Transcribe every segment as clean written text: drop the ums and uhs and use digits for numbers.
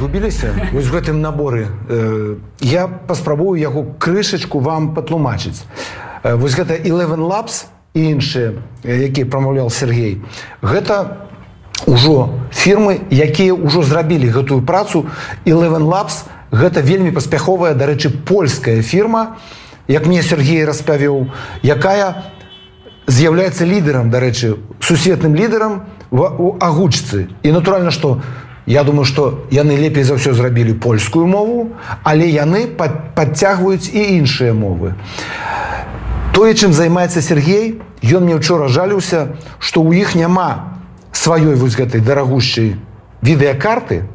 згубіліся вось в гэтым наборы. Я паспрабую яго крышачку вам патлумачыць. Вось гэта Eleven Labs і іншыя, якія прамаўляў Сергей, гэта ўжо фірмы, якія ўжо зрабілі гэтую працу. Eleven Labs гэта вельмі паспяховая, дарэчы, польская фірма, як мне Сергей распавёў, якая з'яўляецца лідарам, дарэчы, сусветным лідарам у агучцы. І натуральна, што я думаю, што яны лепей за ўсё зрабілі польскую мову, але яны падцягваюць і іншыя мовы. Тое, чым займаецца Сергей, ён мне ўчора жаліўся, што ў іх няма сваёй вось гэтай дарагущай відэакарты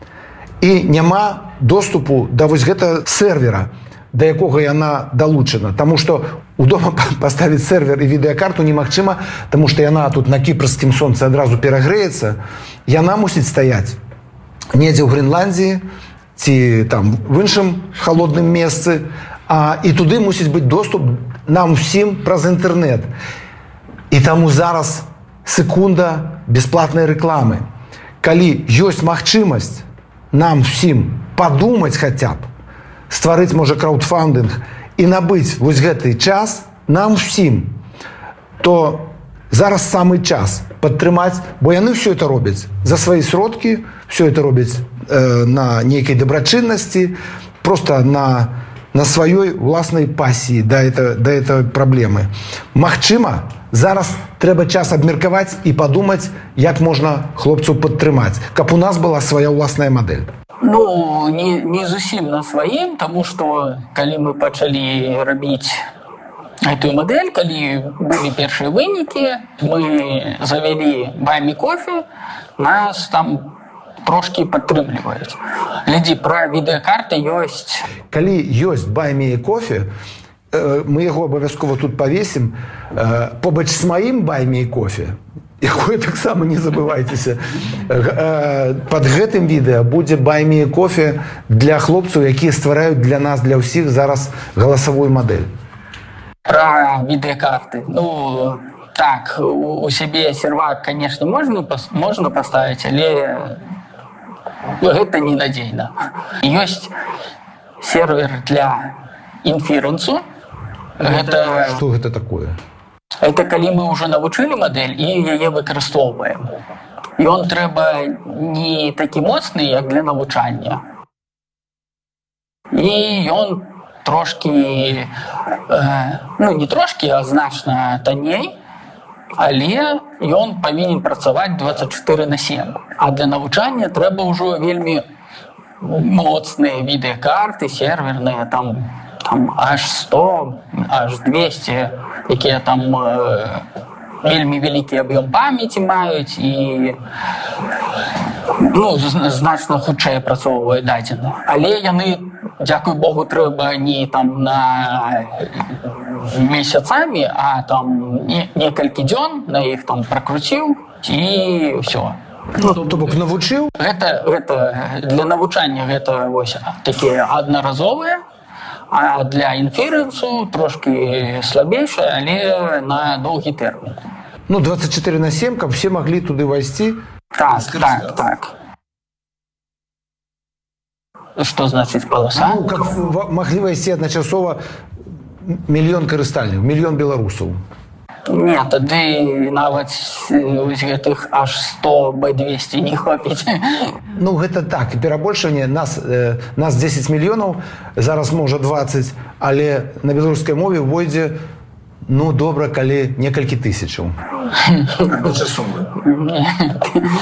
і няма доступу да вось гэтага сервера, да якога яна далучана. Таму што у дома паставіць сервер і відэакарту немагчыма, таму што яна тут на кіпрскім сонцы адразу перагрэецца. Яна мусіць стаяць недзе ў Грэнландіі ці там в іншым халодным месцы, і туды мусіць быць доступ нам усім праз інтэрнэт. І таму зараз секунда бясплатнай рэкламы. Калі ёсць магчымасць нам усім падумаць хаця б, стварыць, можа, краудфандинг і набыць вось гэты час нам усім, то зараз самы час падтрымаць, бо яны ўсё это робяць за свае сродкі, ўсё это робяць на нейкай дабрачыннасці, просто на сваёй уласнай пасіі да этой праблемы. Магчыма, зараз трэба час абмеркаваць і падумаць, як можна хлопцаў падтрымаць, каб у нас была свая ўласная мадэль. Ну, не зусім на сваім, таму што калі мы пачалі рабіць гэтую мадэль, калі былі першыя вынікі, мы завялі Buy Me Coffee, нас там трошкі падтрымліваюць. Глядзі, пра відэакарты ёсць. Калі ёсць Buy Me Coffee, мы яго абавязкова тут павесім побач з маім Buy Me Coffee, якое таксама не забывайцеся. Пад гэтым відэа будзе Buy Me Coffee для хлопцаў, якія ствараюць для нас, для ўсіх зараз галасавую мадэль. Пра відэакарты. Ну, так, у сябе сервак, конечно, можна паставіць, але гэта ненадзейна. Ёсць сервер для інферэнсу. Што гэта такое? Это калі мы ўжо навучылі мадэль і яе выкарыстоўваем. Ён трэба не такі моцны, як для навучання. І ён трошкі, не трошкі, а значна танней, але ён павінен працаваць 24/7. А для навучання трэба ўжо вельмі моцныя відэакарты, серверныя, там аж 100, аж 200, якія там вельмі вялікі аб'ём памяці маюць і значна хутчэй апрацоўваюць дадзены. Але яны, дзякуй Богу, трэба не там на месяцамі, а там некалькі дзён на іх там пракруціў і ўсё. То бок навучыў? Гэта для навучання гэта вось такія аднаразовыя, а для інферэнсу трошкі слабейшая, але на доўгі тэрмін. 24/7, каб все маглі туды ўвайсці? Так. Што значыць паласа? Каб маглі ўвайсці адначасова мільён карыстальнікаў, мільён беларусаў. Не, тады нават гэтых аж 100 Б200 не хопіць. Гэта так, перабольшанне. Нас 10 мільёнаў, зараз можа 20, але на беларускай мове войдзе, добра, калі некалькі тысячаў. Часу.